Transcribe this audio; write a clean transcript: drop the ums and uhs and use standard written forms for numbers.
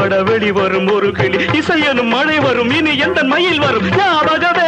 வெளி வரும் ஒரு கிளி இசையனும் மழை வரும் இனி எந்த மயில் வரும் ஞாபகமே